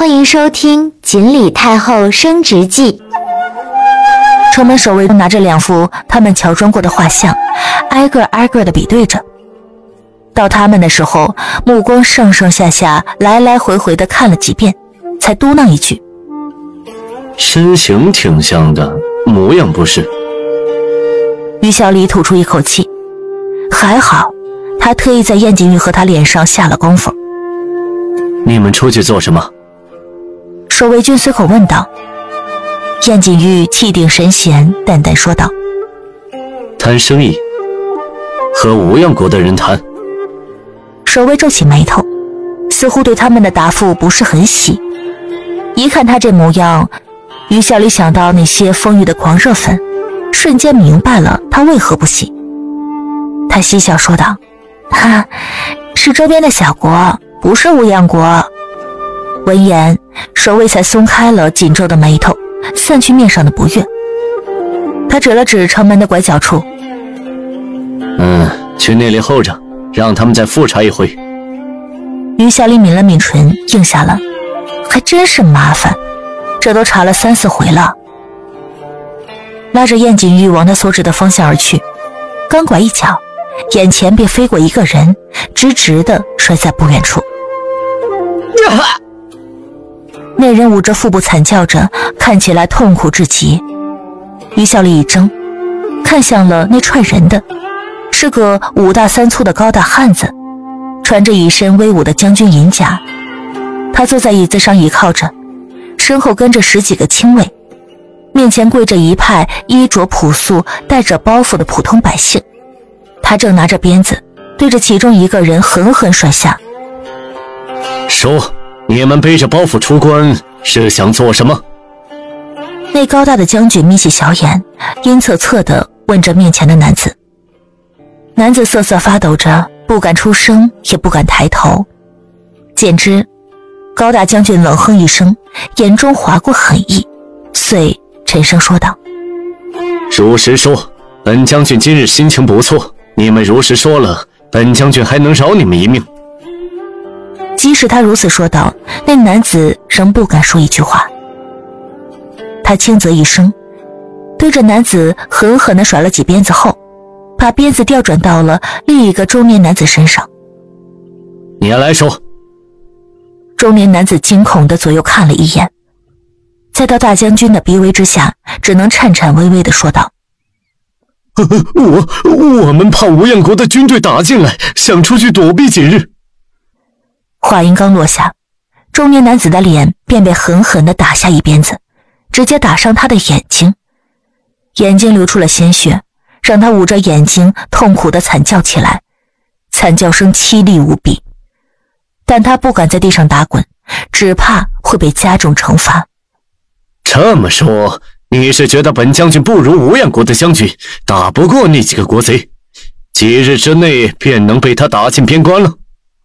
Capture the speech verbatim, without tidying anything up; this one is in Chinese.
欢迎收听《锦鲤太后升职记》。城门守卫拿着两幅他们乔装过的画像，挨个挨个的比对着。到他们的时候，目光上上下下来来回回的看了几遍，才嘟囔一句： 身形挺像的，模样不是。 于小李吐出一口气，还好他特意在燕锦玉和他脸上下了功夫。 你们出去做什么？ 守卫军随口问道。燕锦玉气定神闲，淡淡说道： 谈生意，和无恙国的人谈。 守卫皱起眉头，似乎对他们的答复不是很喜。一看他这模样，于小李想到那些风雨的狂热粉，瞬间明白了他为何不喜。他嬉笑说道：哈，是周边的小国，不是无恙国。闻言，守卫才松开了紧皱的眉头，散去面上的不悦。他指了指城门的拐角处： 嗯，去那里候着，让他们再复查一回。 于小李抿了抿唇，应下了。还真是麻烦，这都查了三四回了。拉着燕锦玉往他所指的方向而去，刚拐一脚，眼前便飞过一个人，直直地摔在不远处。啊！那人捂着腹部惨叫着，看起来痛苦至极。于小李一怔，看向了那踹人的，是个五大三粗的高大汉子，穿着一身威武的将军银甲。他坐在椅子上倚靠着，身后跟着十几个亲卫，面前跪着一派衣着朴素带着包袱的普通百姓。他正拿着鞭子对着其中一个人狠狠甩下。 说，你们背着包袱出关是想做什么？ 那高大的将军眯起小眼，阴恻恻地问着面前的男子。男子瑟瑟发抖着，不敢出声，也不敢抬头。简直高大将军冷哼一声，眼中划过狠意，遂沉声说道： 如实说，本将军今日心情不错，你们如实说了，本将军还能饶你们一命。 即使他如此说道，那男子仍不敢说一句话。他轻啧一声，对着男子狠狠地甩了几鞭子后，把鞭子调转到了另一个中年男子身上。 你来说。 中年男子惊恐地左右看了一眼，再到大将军的逼威之下，只能颤颤巍巍地说道： 我我们怕无恙国的军队打进来，想出去躲避几日。 话音刚落下，中年男子的脸便被狠狠地打下一鞭子，直接打伤他的眼睛，眼睛流出了鲜血，让他捂着眼睛痛苦地惨叫起来，惨叫声凄厉无比。但他不敢在地上打滚，只怕会被加重惩罚。 这么说，你是觉得本将军不如无恙国的将军，打不过那几个国贼，几日之内便能被他打进边关了？